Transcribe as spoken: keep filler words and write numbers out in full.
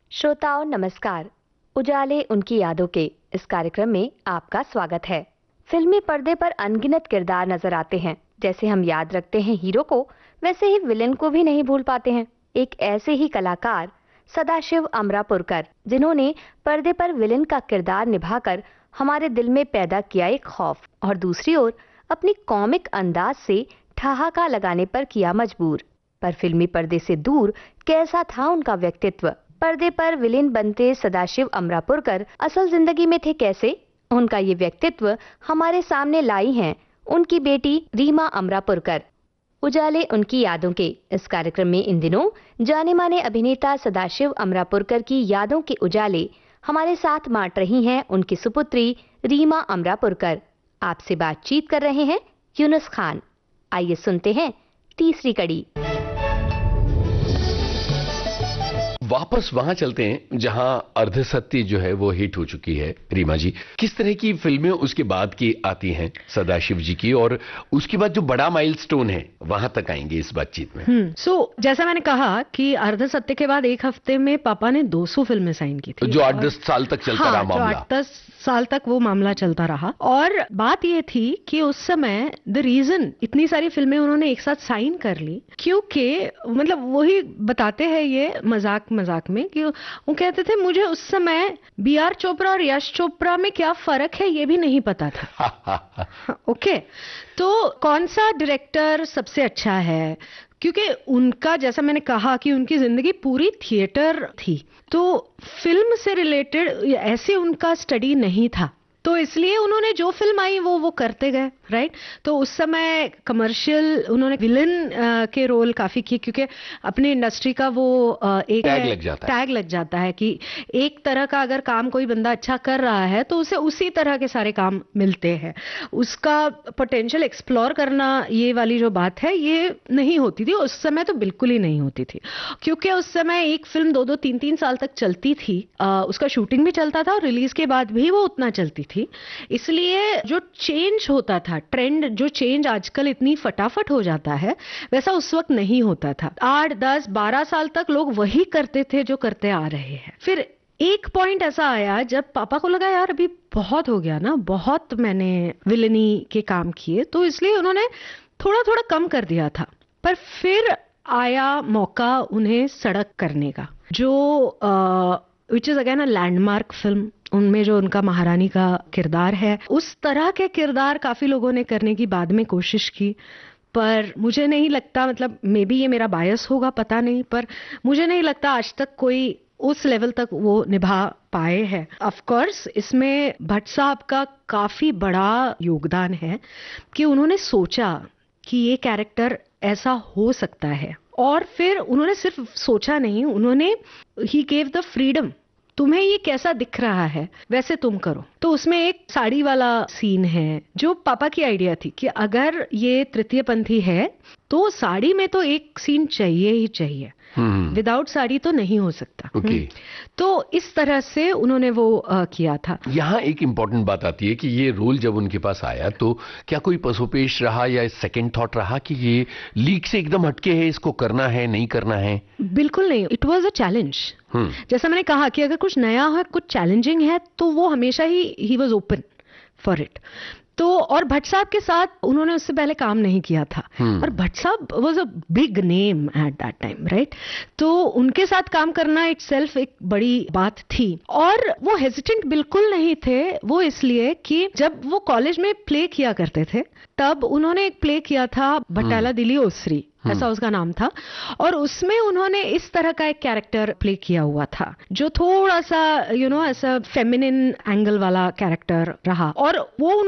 श्रोताओं नमस्कार। उजाले उनकी यादों के इस कार्यक्रम में आपका स्वागत है। फिल्मी पर्दे पर अनगिनत किरदार नजर आते हैं। जैसे हम याद रखते हैं हीरो को, वैसे ही विलेन को भी नहीं भूल पाते हैं। एक ऐसे ही कलाकार सदाशिव अमरापुरकर, जिन्होंने पर्दे पर विलेन का किरदार निभाकर हमारे दिल में पैदा किया एक खौफ, और दूसरी ओर अपनी कॉमिक अंदाज से ठहाका लगाने पर किया मजबूर। पर फिल्मी पर्दे से दूर कैसा था उनका व्यक्तित्व? पर्दे पर विलेन बनते सदाशिव अमरापुरकर असल जिंदगी में थे कैसे? उनका ये व्यक्तित्व हमारे सामने लाई हैं उनकी बेटी रीमा अमरापुरकर। उजाले उनकी यादों के इस कार्यक्रम में इन दिनों जाने माने अभिनेता सदाशिव अमरापुरकर की यादों के उजाले हमारे साथ बांट रही हैं उनकी सुपुत्री रीमा अमरापुरकर। आपसे बातचीत कर रहे हैं यूनुस खान। आइए सुनते हैं तीसरी कड़ी। वापस वहां चलते हैं जहां अर्धसत्य जो है वो हिट हो चुकी है। रीमा जी, किस तरह की फिल्में उसके बाद की आती हैं सदाशिव जी की, और उसके बाद जो बड़ा माइलस्टोन है वहां तक आएंगे इस बातचीत में। हम्म सो so, जैसा मैंने कहा कि अर्धसत्य के बाद एक हफ्ते में पापा ने दो सौ फिल्में साइन की थी, जो आठ दस साल तक चलता हाँ, रहा मामला। आठ दस साल तक वो मामला चलता रहा। और बात ये थी कि उस समय द रीजन इतनी सारी फिल्में उन्होंने एक साथ साइन कर ली, क्योंकि मतलब वही बताते हैं ये मजाक मजाक में कि वो कहते थे मुझे उस समय बी आर चोपड़ा और यश चोपड़ा में क्या फर्क है ये भी नहीं पता था। ओके, तो कौन सा डायरेक्टर सबसे अच्छा है, क्योंकि उनका, जैसा मैंने कहा कि उनकी जिंदगी पूरी थिएटर थी, तो फिल्म से रिलेटेड ऐसे उनका स्टडी नहीं था, तो इसलिए उन्होंने जो फिल्म आई वो वो करते गए। राइट, तो उस समय कमर्शियल उन्होंने विलन के रोल काफी किए, क्योंकि अपनी इंडस्ट्री का वो एक टैग लग जाता है टैग लग जाता है कि एक तरह का अगर काम कोई बंदा अच्छा कर रहा है तो उसे उसी तरह के सारे काम मिलते हैं। उसका पोटेंशियल एक्सप्लोर करना, ये वाली जो बात है, ये नहीं होती थी उस समय, तो बिल्कुल ही नहीं होती थी, क्योंकि उस समय एक फिल्म दो दो तीन तीन साल तक चलती थी। आ, उसका शूटिंग भी चलता था और रिलीज के बाद भी वो उतना चलती थी। इसलिए जो चेंज होता था, ट्रेंड जो चेंज आजकल इतनी फटाफट हो जाता है, वैसा उस वक्त नहीं होता था। आठ दस बारह साल तक लोग वही करते थे जो करते आ रहे हैं। फिर एक पॉइंट ऐसा आया जब पापा को लगा यार अभी बहुत हो गया ना, बहुत मैंने विलनी के काम किए, तो इसलिए उन्होंने थोड़ा थोड़ा कम कर दिया था। पर फिर आया मौका उन्हें सड़क करने का, जो which is again a landmark film. उनमें जो उनका महारानी का किरदार है, उस तरह के किरदार काफी लोगों ने करने की बाद में कोशिश की, पर मुझे नहीं लगता, मतलब मे बी ये मेरा बायस होगा पता नहीं, पर मुझे नहीं लगता आज तक कोई उस लेवल तक वो निभा पाए हैं। ऑफ कोर्स इसमें भट्ट साहब का काफी बड़ा योगदान है कि उन्होंने सोचा कि ये कैरेक्टर ऐसा हो सकता है, और फिर उन्होंने सिर्फ सोचा नहीं, उन्होंने ही गेव द फ्रीडम, तुम्हें ये कैसा दिख रहा है वैसे तुम करो। तो उसमें एक साड़ी वाला सीन है जो पापा की आइडिया थी कि अगर ये तृतीय पंथी है तो साड़ी में तो एक सीन चाहिए ही चाहिए, विदाउट साड़ी तो नहीं हो सकता। okay. तो इस तरह से उन्होंने वो आ, किया था। यहाँ एक इंपॉर्टेंट बात आती है कि ये रोल जब उनके पास आया तो क्या कोई पसोपेश रहा या सेकंड थॉट रहा कि ये लीक से एकदम हटके है, इसको करना है नहीं करना है? बिल्कुल नहीं, इट वाज अ चैलेंज। जैसा मैंने कहा कि अगर कुछ नया है, कुछ चैलेंजिंग है, तो वो हमेशा ही he was open for it. तो और भट्ट साहब के साथ उन्होंने उससे पहले काम नहीं किया था, hmm. और भट्ट साहब was a big name at that time, right? तो उनके साथ काम करना इटसेल्फ एक बड़ी बात थी, और वो हेजिटेंट बिल्कुल नहीं थे। वो इसलिए कि जब वो कॉलेज में प्ले किया करते थे, तब उन्होंने एक प्ले किया था भट्टाला दिली ओसरी, ऐसा उसका नाम था, और उसमें उन्होंने इस तरह का एक कैरेक्टर प्ले किया हुआ था जो थोड़ा सा यू नो ऐसा फेमिनिन एंगल वाला कैरेक्टर रहा, और वो